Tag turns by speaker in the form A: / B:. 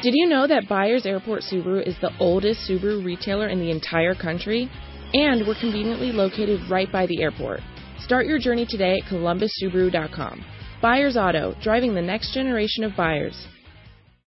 A: Did you know that Byers Airport Subaru is the oldest Subaru retailer in the entire country? And we're conveniently located right by the airport. Start your journey today at ColumbusSubaru.com. Byers Auto, driving the next generation of buyers.